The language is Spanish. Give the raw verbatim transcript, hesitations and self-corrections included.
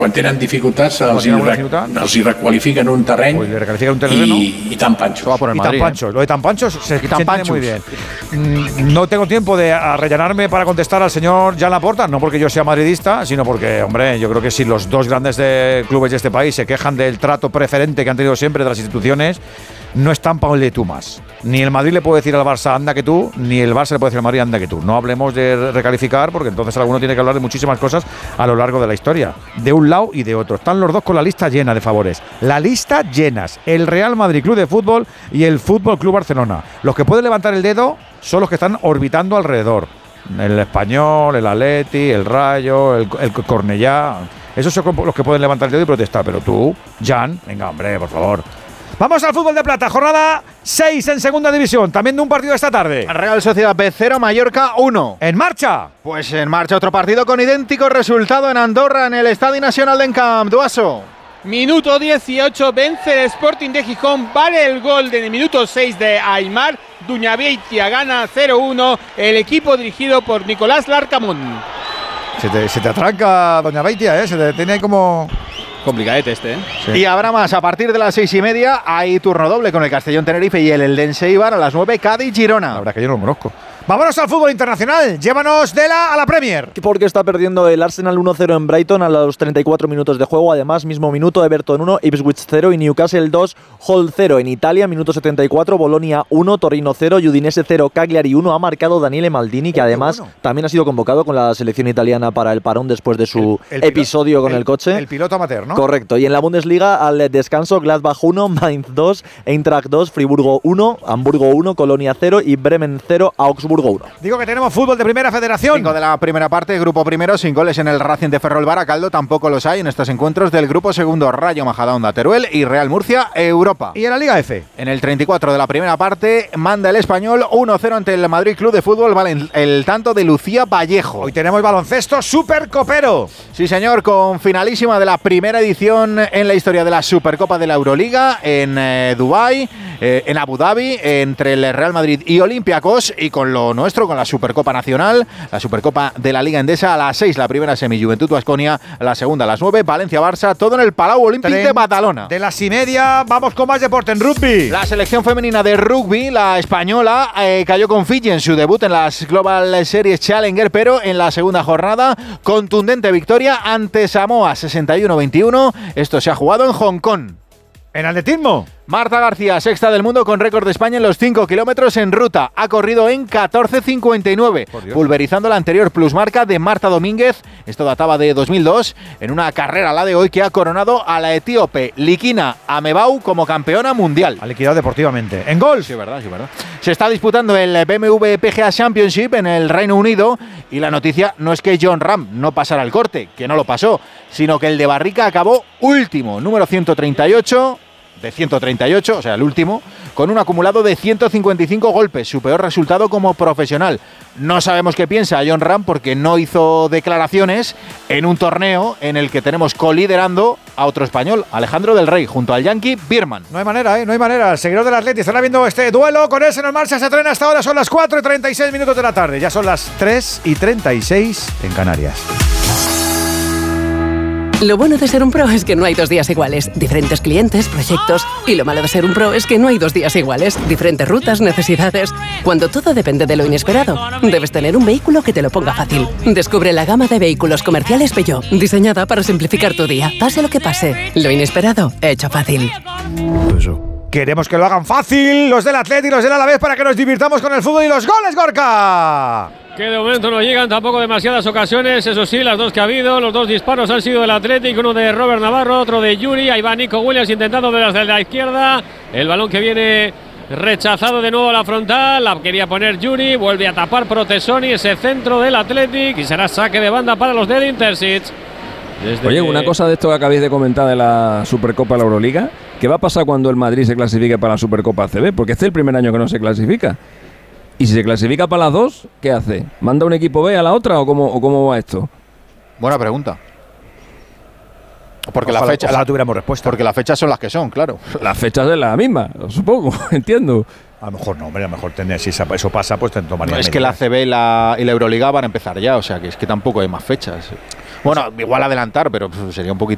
Quan tenen dificultats els, hi, els hi requalifiquen un terreny pues le requalifican un terreno y, y tan panchos. Y tan panchos. Lo de tan panchos se, se entiende muy bien. No tengo tiempo de rellenarme para contestar al señor Jan Laporta, no porque yo sea madridista, sino porque, hombre, yo creo que si los dos grandes de clubes de este país se quejan del trato preferente que han tenido siempre de las instituciones, no están para el de tú más. Ni el Madrid le puede decir al Barça anda que tú, ni el Barça le puede decir al Madrid anda que tú. No hablemos de recalificar, porque entonces alguno tiene que hablar de muchísimas cosas a lo largo de la historia, de un lado y de otro. Están los dos con la lista llena de favores. La lista llenas. El Real Madrid Club de Fútbol y el Fútbol Club Barcelona. Los que pueden levantar el dedo son los que están orbitando alrededor. El Español, el Atleti, el Rayo, el, el Cornellá. Esos son los que pueden levantar el dedo y protestar. Pero tú, Jan, venga, hombre, por favor. Vamos al fútbol de plata, jornada seis en segunda división, también de un partido esta tarde. Real Sociedad B cero, Mallorca uno. ¿En marcha? Pues en marcha otro partido con idéntico resultado en Andorra, en el Estadio Nacional de Camp. Duaso. Minuto dieciocho, vence el Sporting de Gijón, vale el gol en el minuto seis de Aimar Duñabeitia, gana cero uno el equipo dirigido por Nicolás Larcamón. Se te, se te atranca Doña Beitia, ¿eh? Se te tiene ahí como... Complicadete este, ¿eh? Sí. Y habrá más. A partir de las seis y media hay turno doble con el Castellón Tenerife y el Eldense Eibar. A las nueve, Cádiz Girona. La verdad que yo no lo conozco. Vámonos al fútbol internacional. Llévanos de la a la Premier. Porque está perdiendo el Arsenal uno cero en Brighton a los treinta y cuatro minutos de juego. Además, mismo minuto, Everton uno, Ipswich cero y Newcastle dos, Hull cero. En Italia, minuto setenta y cuatro, Bolonia uno, Torino cero, Udinese cero, Cagliari uno. Ha marcado Daniele Maldini, que además bueno. también ha sido convocado con la selección italiana para el parón después de su el, el episodio piloto, con el, el coche. El piloto amateur, ¿no? Correcto. Y en la Bundesliga, al descanso, Gladbach uno, Mainz dos, Eintracht dos, Friburgo uno, Hamburgo uno, Colonia cero y Bremen cero, Augsburgo uno. Digo que tenemos fútbol de primera federación. Cinco de la primera parte, grupo primero, sin goles en el Racing de Ferrol Baracaldo, tampoco los hay en estos encuentros del grupo segundo, Rayo Majadahonda Teruel y Real Murcia Europa. ¿Y en la Liga F? En el treinta y cuatro de la primera parte, manda el Español uno cero ante el Madrid Club de Fútbol, vale el, el tanto de Lucía Vallejo. Hoy tenemos baloncesto supercopero. Sí, señor, con finalísima de la primera edición en la historia de la Supercopa de la Euroliga en eh, Dubái, eh, en Abu Dhabi, entre el Real Madrid y Olympiacos, y con lo nuestro, con la Supercopa Nacional, la Supercopa de la Liga Endesa a las seis, la primera semi Juventud Baskonia, la segunda a las nueve, Valencia-Barça, todo en el Palau Olímpic de Badalona. De las y media vamos con más deporte en rugby. La selección femenina de rugby, la española, eh, cayó con Fiji en su debut en las Global Series Challenger, pero en la segunda jornada, contundente victoria ante Samoa, sesenta y uno veintiuno. Esto se ha jugado en Hong Kong. ¿En atletismo? Marta García, sexta del mundo con récord de España en los cinco kilómetros en ruta. Ha corrido en catorce cincuenta y nueve, pulverizando la anterior plusmarca de Marta Domínguez. Esto databa de dos mil dos, en una carrera, la de hoy, que ha coronado a la etíope Likina Amebau como campeona mundial. Ha liquidado deportivamente. ¿En golf? Sí, verdad, sí, verdad. Se está disputando el B M W P G A Championship en el Reino Unido y la noticia no es que John Ram no pasara el corte, que no lo pasó, sino que el de Barrica acabó último, número ciento treinta y ocho... de ciento treinta y ocho, o sea, el último, con un acumulado de ciento cincuenta y cinco golpes, su peor resultado como profesional. No sabemos qué piensa John Ram porque no hizo declaraciones en un torneo en el que tenemos coliderando a otro español, Alejandro del Rey, junto al Yankee Birman. No hay manera, ¿eh? No hay manera. El seguidor del Atleti estará viendo este duelo con ese en marcha. Se trena hasta ahora, son las cuatro y treinta y seis minutos de la tarde. Ya son las tres y treinta y seis en Canarias. Lo bueno de ser un pro es que no hay dos días iguales. Diferentes clientes, proyectos. Y lo malo de ser un pro es que no hay dos días iguales. Diferentes rutas, necesidades. Cuando todo depende de lo inesperado, debes tener un vehículo que te lo ponga fácil. Descubre la gama de vehículos comerciales Peugeot, diseñada para simplificar tu día. Pase lo que pase, lo inesperado, hecho fácil. Eso. Queremos que lo hagan fácil los del Atleti y los del Alavés para que nos divirtamos con el fútbol y los goles, Gorka. Que de momento no llegan tampoco demasiadas ocasiones, eso sí, las dos que ha habido, los dos disparos han sido del Atlético, uno de Robert Navarro, otro de Yuri. Ahí va Nico Williams intentando desde la izquierda, el balón que viene rechazado de nuevo a la frontal, la quería poner Yuri, vuelve a tapar Protesoni, ese centro del Atlético, y será saque de banda para los de Intersit. Oye, que... una cosa de esto que acabéis de comentar de la Supercopa de la Euroliga, ¿qué va a pasar cuando el Madrid se clasifique para la Supercopa A C B? Porque este es el primer año que no se clasifica. Y si se clasifica para las dos, ¿qué hace? ¿Manda un equipo B a la otra o cómo, o cómo va esto? Buena pregunta. Porque ojalá, la fecha, ojalá tuviéramos respuesta. Porque las fechas son las que son, claro. Las fechas es la misma, supongo, entiendo. A lo mejor no, hombre, a lo mejor tener, si eso pasa, pues te tomaría. No, es que la A C B y la, y la Euroliga van a empezar ya, o sea que es que tampoco hay más fechas. Bueno, igual adelantar, pero sería un poquito